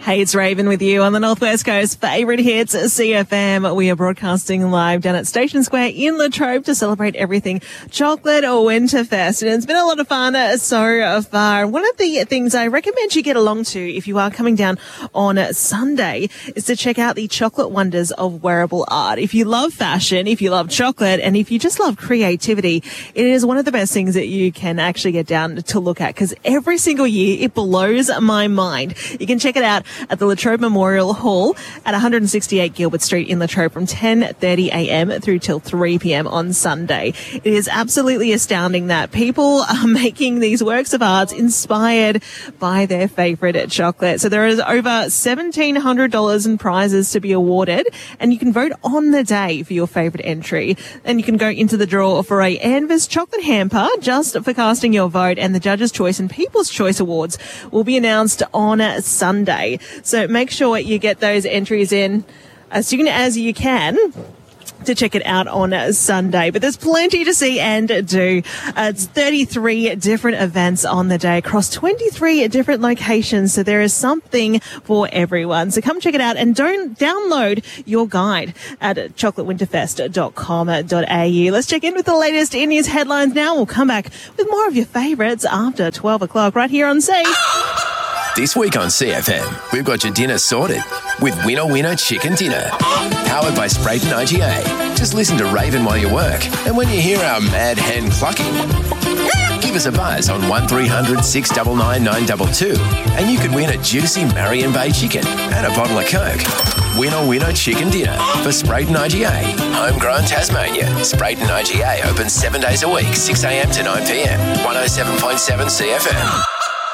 Hey, it's Raven with you on the Northwest Coast favourite hits, CFM. We are broadcasting live down at Station Square in Latrobe to celebrate everything Chocolate Winterfest. And it's been a lot of fun so far. One of the things I recommend you get along to if you are coming down on Sunday is to check out the Chocolate Wonders of Wearable Art. If you love fashion, if you love chocolate, and if you just love creativity, it is one of the best things that you can actually get down to look at, because every single year it blows my mind. You can check it out at the Latrobe Memorial Hall at 168 Gilbert Street in Latrobe from 10:30am through till 3pm on Sunday. It is absolutely astounding that people are making these works of art inspired by their favourite chocolate. So there is over $1,700 in prizes to be awarded, and you can vote on the day for your favourite entry. And you can go into the draw for a Anvis chocolate hamper just for casting your vote, and the Judges' Choice and People's Choice Awards will be announced on Sunday. So make sure you get those entries in as soon as you can to check it out on Sunday. But there's plenty to see and do. It's 33 different events on the day across 23 different locations. So there is something for everyone. So come check it out, and don't download your guide at chocolatewinterfest.com.au. Let's check in with the latest in news headlines now. We'll come back with more of your favourites after 12 o'clock right here on C. This week on CFM, we've got your dinner sorted with Winner Winner Chicken Dinner. Powered by Sprayton IGA. Just listen to Raven while you work. And when you hear our mad hen clucking, give us a buzz on 1300 699 922 and you could win a juicy Marion Bay chicken and a bottle of Coke. Winner Winner Chicken Dinner for Sprayton IGA. Homegrown Tasmania. Sprayton IGA opens 7 days a week, 6am to 9pm. 107.7 CFM.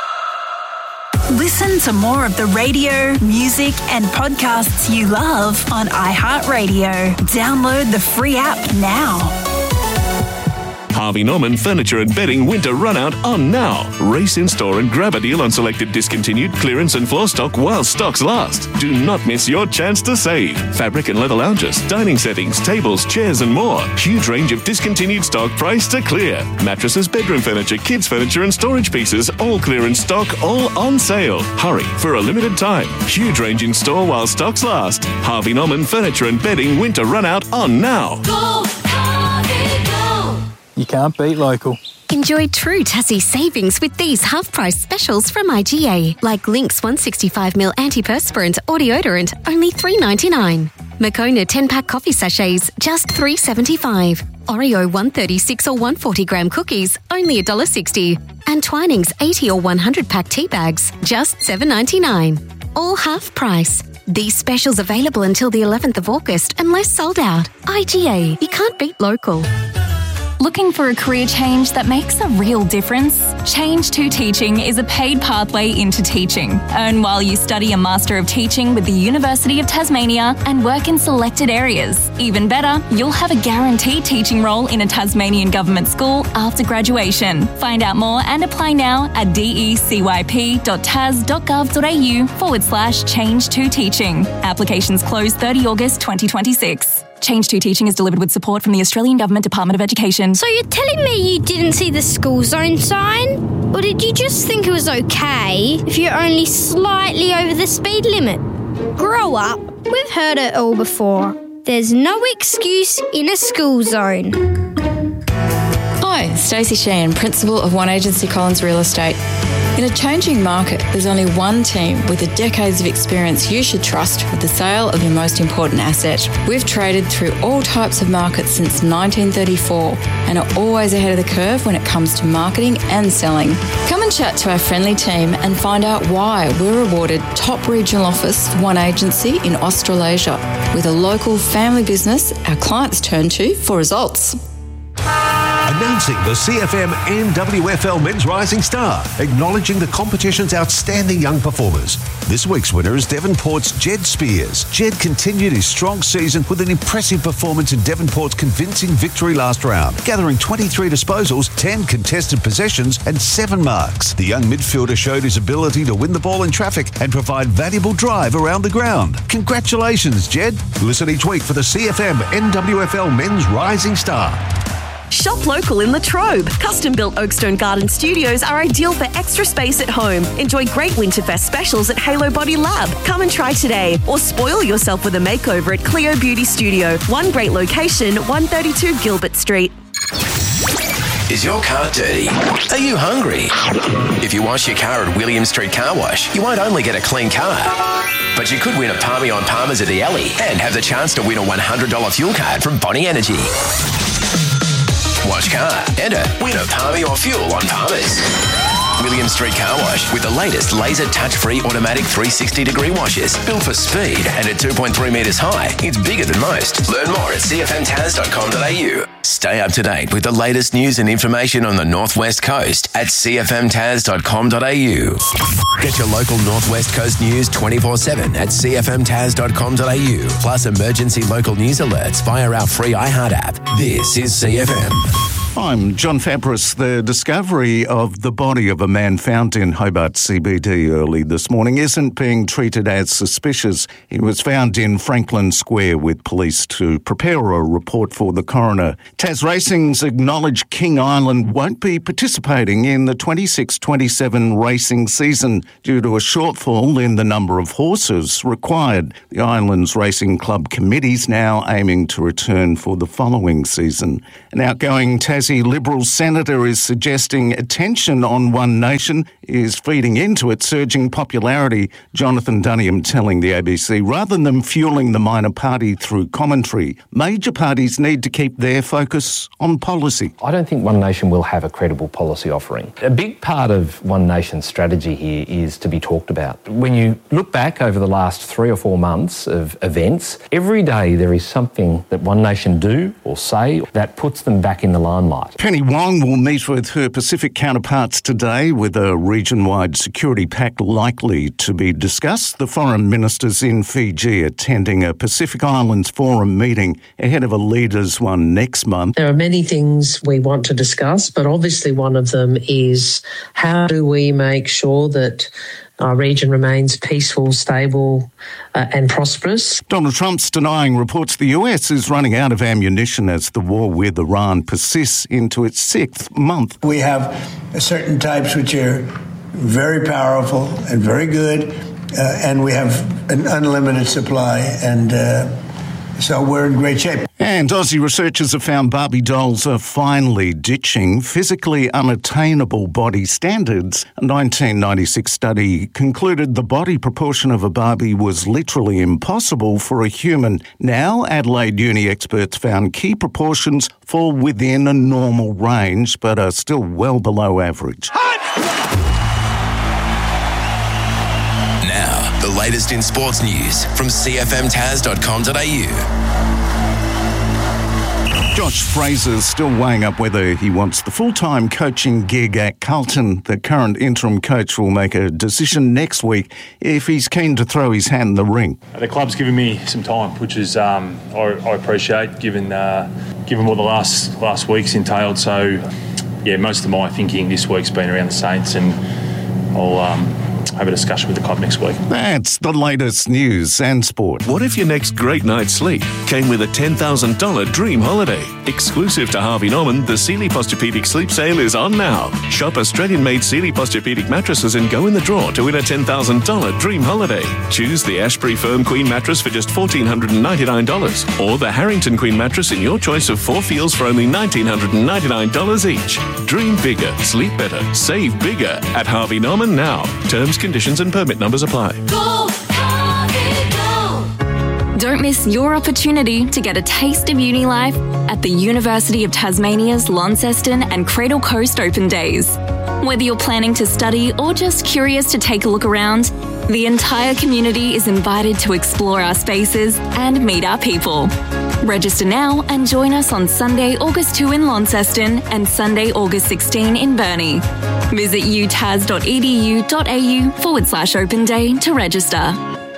Listen to more of the radio, music, and podcasts you love on iHeartRadio. Download the free app now. Harvey Norman Furniture and Bedding Winter Runout on now. Race in store and grab a deal on selected discontinued clearance and floor stock while stocks last. Do not miss your chance to save. Fabric and leather lounges, dining settings, tables, chairs and more. Huge range of discontinued stock priced to clear. Mattresses, bedroom furniture, kids furniture and storage pieces, all clearance stock, all on sale. Hurry for a limited time. Huge range in store while stocks last. Harvey Norman Furniture and Bedding Winter Runout on now. Go, Harvey, go! You can't beat local. Enjoy true Tassie savings with these half-price specials from IGA, like Lynx 165ml antiperspirant or deodorant, only $3.99. Moccona 10-pack coffee sachets, just $3.75. Oreo 136 or 140-gram cookies, only $1.60. And Twinings 80 or 100-pack tea bags, just $7.99. All half price. These specials available until the 11th of August unless sold out. IGA, you can't beat local. Looking for a career change that makes a real difference? Change to Teaching is a paid pathway into teaching. Earn while you study a Master of Teaching with the University of Tasmania and work in selected areas. Even better, you'll have a guaranteed teaching role in a Tasmanian government school after graduation. Find out more and apply now at decyp.tas.gov.au/change to teaching. Applications close 30 August 2026. Change to Teaching is delivered with support from the Australian Government Department of Education. So you're telling me you didn't see the school zone sign? Or did you just think it was okay if you're only slightly over the speed limit? Grow up. We've heard it all before. There's no excuse in a school zone. Hi, Stacey Sheehan, Principal of One Agency Collins Real Estate. In a changing market, there's only one team with the decades of experience you should trust with the sale of your most important asset. We've traded through all types of markets since 1934 and are always ahead of the curve when it comes to marketing and selling. Come and chat to our friendly team and find out why we're awarded top regional office for One Agency in Australasia, with a local family business our clients turn to for results. Announcing the CFM and WFL Men's Rising Star, acknowledging the competition's outstanding young performers. This week's winner is Devonport's Jed Spears. Jed continued his strong season with an impressive performance in Devonport's convincing victory last round, gathering 23 disposals, 10 contested possessions and 7 marks. The young midfielder showed his ability to win the ball in traffic and provide valuable drive around the ground. Congratulations, Jed. Listen each week for the CFM NWFL Men's Rising Star. Shop local in Latrobe. Custom-built Oakstone Garden Studios are ideal for extra space at home. Enjoy great Winterfest specials at Halo Body Lab. Come and try today, or spoil yourself with a makeover at Cleo Beauty Studio. One great location, 132 Gilbert Street. Is your car dirty? Are you hungry? If you wash your car at William Street Car Wash, you won't only get a clean car, but you could win a Palmy on Palmers at the Alley and have the chance to win a $100 fuel card from Bonnie Energy. Wash car, enter, win a Palmy or fuel on Palmers. William Street Car Wash with the latest laser touch-free automatic 360-degree washes. Built for speed and at 2.3 metres high, it's bigger than most. Learn more at cfmtaz.com.au. Stay up to date with the latest news and information on the Northwest Coast at cfmtaz.com.au. Get your local Northwest Coast news 24/7 at cfmtaz.com.au. Plus emergency local news alerts via our free iHeart app. This is CFM. I'm John Fabris. The discovery of the body of a man found in Hobart CBD early this morning isn't being treated as suspicious. He was found in Franklin Square with police to prepare a report for the coroner. Tas Racing's acknowledged King Island won't be participating in the 26-27 racing season due to a shortfall in the number of horses required. The Islands Racing Club Committee's now aiming to return for the following season. An outgoing Tassie Liberal senator is suggesting attention on One Nation is feeding into its surging popularity. Jonathan Dunniam telling the ABC, rather than fueling the minor party through commentary, major parties need to keep their focus on policy. I don't think One Nation will have a credible policy offering. A big part of One Nation's strategy here is to be talked about. When you look back over the last 3 or 4 months of events, every day there is something that One Nation do or say that puts them back in the limelight. Penny Wong will meet with her Pacific counterparts today with a region-wide security pact likely to be discussed. The foreign ministers in Fiji attending a Pacific Islands Forum meeting ahead of a leaders' one next month. There are many things we want to discuss, but obviously one of them is how do we make sure that our region remains peaceful, stable and prosperous. Donald Trump's denying reports the US is running out of ammunition as the war with Iran persists into its 6th month. We have certain types which are very powerful and very good, and we have an unlimited supply, and so we're in great shape. And Aussie researchers have found Barbie dolls are finally ditching physically unattainable body standards. A 1996 study concluded the body proportion of a Barbie was literally impossible for a human. Now, Adelaide Uni experts found key proportions fall within a normal range, but are still well below average. Now, the latest in sports news from cfmtaz.com.au. Josh Fraser's still weighing up whether he wants the full-time coaching gig at Carlton. The current interim coach will make a decision next week if he's keen to throw his hat in the ring. The club's given me some time, which is I appreciate, given what the last week's entailed. So, yeah, most of my thinking this week's been around the Saints, and I'll have a discussion with the club next week. That's the latest news and sport. What if your next great night's sleep came with a $10,000 dream holiday? Exclusive to Harvey Norman, the Sealy Posturepedic Sleep Sale is on now. Shop Australian-made Sealy Posturepedic mattresses and go in the draw to win a $10,000 dream holiday. Choose the Ashbury Firm Queen mattress for just $1,499 or the Harrington Queen mattress in your choice of 4 feels for only $1,999 each. Dream bigger, sleep better, save bigger at Harvey Norman now. Terms, conditions and permit numbers apply. Go, Harvey, go! Don't miss your opportunity to get a taste of uni life at the University of Tasmania's Launceston and Cradle Coast Open Days. Whether you're planning to study or just curious to take a look around, the entire community is invited to explore our spaces and meet our people. Register now and join us on Sunday, August 2 in Launceston and Sunday, August 16 in Burnie. Visit utas.edu.au/open day to register.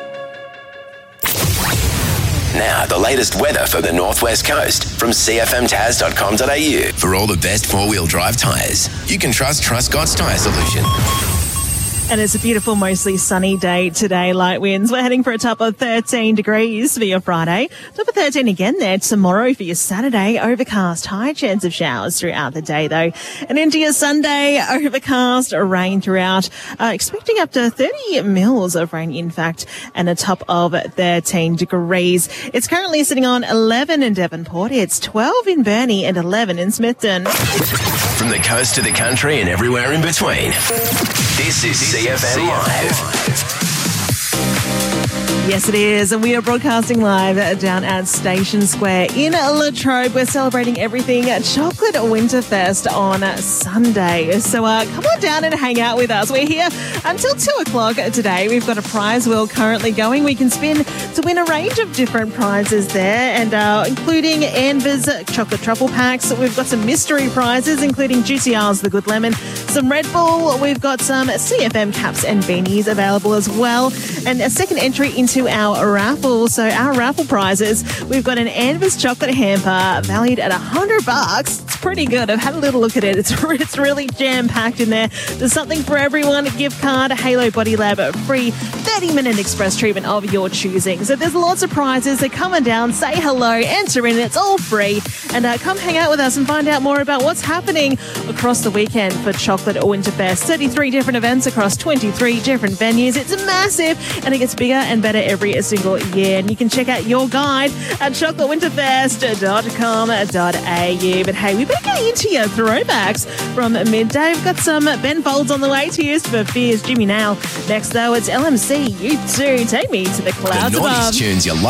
Now, the latest weather for the Northwest Coast from cfmtaz.com.au. For all the best four-wheel drive tyres, you can trust Truscott's Tyre Solution. And it's a beautiful, mostly sunny day today, light winds. We're heading for a top of 13 degrees for your Friday. Top of 13 again there tomorrow for your Saturday. Overcast, high chance of showers throughout the day though. And into your Sunday, overcast, rain throughout. Expecting up to 30 mils of rain, in fact, and a top of 13 degrees. It's currently sitting on 11 in Devonport. It's 12 in Burnie and 11 in Smithton. From the coast to the country and everywhere in between. This is CFM Live. Yes, it is. And we are broadcasting live down at Station Square in Latrobe. We're celebrating everything Chocolate Winterfest on Sunday. So come on down and hang out with us. We're here until 2 o'clock today. We've got a prize wheel currently going. We can spin to win a range of different prizes there, and including Anvers chocolate truffle packs. We've got some mystery prizes, including Juicy R's The Good Lemon, some Red Bull. We've got some CFM caps and beanies available as well, and a second entry into our raffle. So our raffle prizes, we've got an Anvers chocolate hamper valued at $100. It's pretty good. I've had a little look at it. It's really jam-packed in there. There's something for everyone. A gift card, a Halo Body Lab, a free 30-minute express treatment of your choosing. So there's lots of prizes. So come on down, say hello, enter in. It's all free. And come hang out with us and find out more about what's happening across the weekend for Chocolate Winterfest. 33 different events across 23 different venues. It's massive, and it gets bigger and better every single year. And you can check out your guide at chocolatewinterfest.com.au. But hey, we better get into your throwbacks from midday. We've got some Ben Folds on the way to you for Fears Jimmy Now. Next, though, it's LMC. You too. Take me to the clouds The above. noise tunes you love.